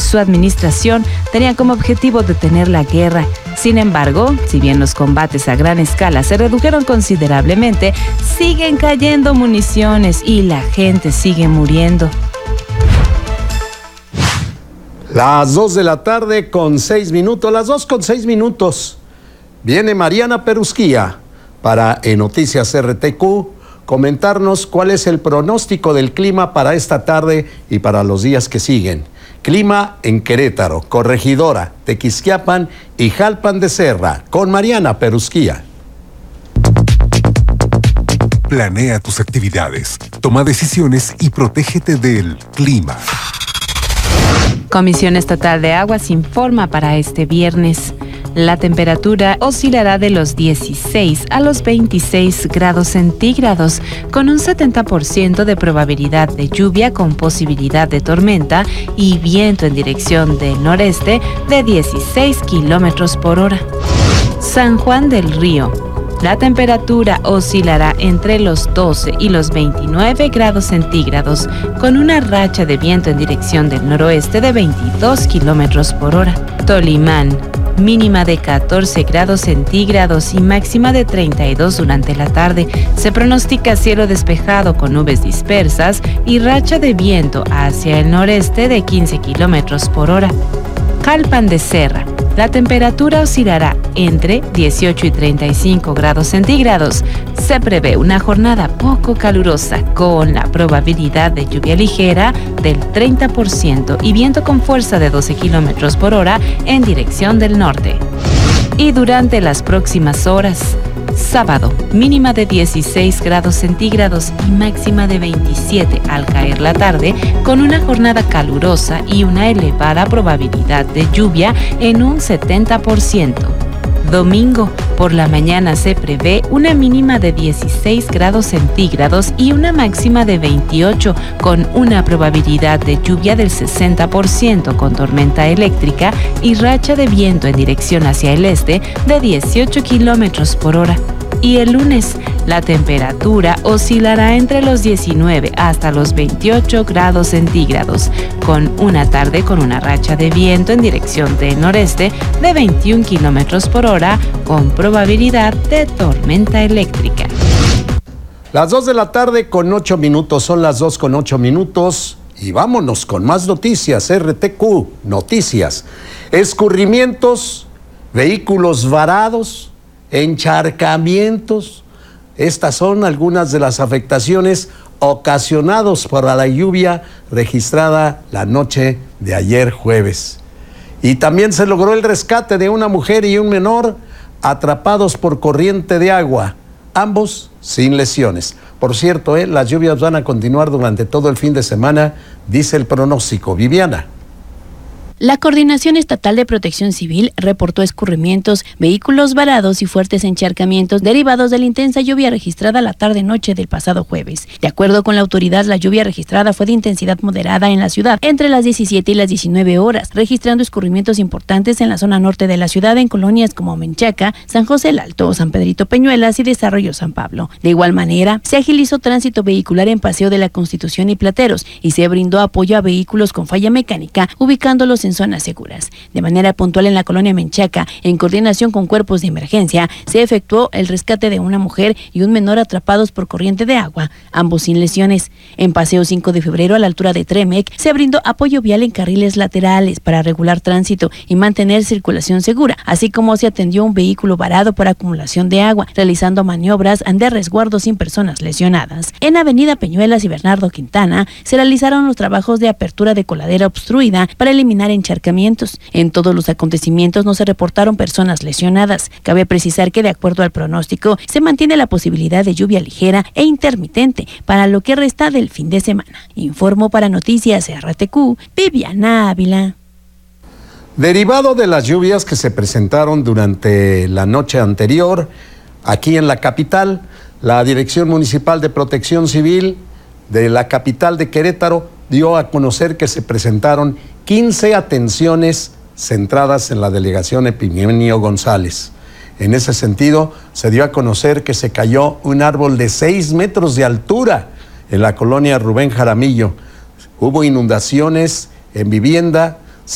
su administración tenían como objetivo detener la guerra. Sin embargo, si bien los combates a gran escala se redujeron considerablemente, siguen cayendo municiones y la gente sigue muriendo. Las 2 de la tarde con 6 minutos, las 2 con 6 minutos. Viene Mariana Perusquía para En Noticias RTQ comentarnos cuál es el pronóstico del clima para esta tarde y para los días que siguen. Clima en Querétaro, Corregidora, Tequisquiapan y Jalpan de Serra, con Mariana Perusquía. Planea tus actividades, toma decisiones y protégete del clima. Comisión Estatal de Aguas informa para este viernes. La temperatura oscilará de los 16 a los 26 grados centígrados, con un 70% de probabilidad de lluvia con posibilidad de tormenta y viento en dirección del noreste de 16 kilómetros por hora. San Juan del Río. La temperatura oscilará entre los 12 y los 29 grados centígrados, con una racha de viento en dirección del noroeste de 22 kilómetros por hora. Tolimán. Mínima de 14 grados centígrados y máxima de 32 durante la tarde. Se pronostica cielo despejado con nubes dispersas y racha de viento hacia el noreste de 15 kilómetros por hora. Jalpan de Serra. La temperatura oscilará entre 18 y 35 grados centígrados. Se prevé una jornada poco calurosa con la probabilidad de lluvia ligera del 30% y viento con fuerza de 12 kilómetros por hora en dirección del norte. Y durante las próximas horas, sábado, mínima de 16 grados centígrados y máxima de 27 al caer la tarde, con una jornada calurosa y una elevada probabilidad de lluvia en un 70%. Domingo, por la mañana se prevé una mínima de 16 grados centígrados y una máxima de 28, con una probabilidad de lluvia del 60% con tormenta eléctrica y racha de viento en dirección hacia el este de 18 kilómetros por hora. Y el lunes, la temperatura oscilará entre los 19 hasta los 28 grados centígrados, con una tarde con una racha de viento en dirección del noreste de 21 kilómetros por hora, con probabilidad de tormenta eléctrica. Las 2 de la tarde con 8 minutos, son las 2 con 8 minutos y vámonos con más noticias. RTQ, noticias. Escurrimientos, vehículos varados, encharcamientos. Estas son algunas de las afectaciones ocasionadas por la lluvia registrada la noche de ayer jueves. Y también se logró el rescate de una mujer y un menor atrapados por corriente de agua, ambos sin lesiones. Por cierto, las lluvias van a continuar durante todo el fin de semana, dice el pronóstico. Viviana. La Coordinación Estatal de Protección Civil reportó escurrimientos, vehículos varados y fuertes encharcamientos derivados de la intensa lluvia registrada la tarde-noche del pasado jueves. De acuerdo con la autoridad, la lluvia registrada fue de intensidad moderada en la ciudad entre las 17 y las 19 horas, registrando escurrimientos importantes en la zona norte de la ciudad en colonias como Menchaca, San José el Alto, San Pedrito Peñuelas y Desarrollo San Pablo. De igual manera, se agilizó tránsito vehicular en Paseo de la Constitución y Plateros y se brindó apoyo a vehículos con falla mecánica, ubicándolos en zonas seguras. De manera puntual en la colonia Menchaca, en coordinación con cuerpos de emergencia, se efectuó el rescate de una mujer y un menor atrapados por corriente de agua, ambos sin lesiones. En Paseo 5 de Febrero, a la altura de Tremec, se brindó apoyo vial en carriles laterales para regular tránsito y mantener circulación segura, así como se atendió un vehículo varado por acumulación de agua, realizando maniobras de resguardo sin personas lesionadas. En Avenida Peñuelas y Bernardo Quintana, se realizaron los trabajos de apertura de coladera obstruida para eliminar encharcamientos. En todos los acontecimientos no se reportaron personas lesionadas. Cabe precisar que, de acuerdo al pronóstico, se mantiene la posibilidad de lluvia ligera e intermitente para lo que resta del fin de semana. Informó para Noticias RTQ, Viviana Ávila. Derivado de las lluvias que se presentaron durante la noche anterior, aquí en la capital, la Dirección Municipal de Protección Civil de la capital de Querétaro dio a conocer que se presentaron 15 atenciones centradas en la delegación Epimenio González. En ese sentido, se dio a conocer que se cayó un árbol de 6 metros de altura en la colonia Rubén Jaramillo. Hubo inundaciones en vivienda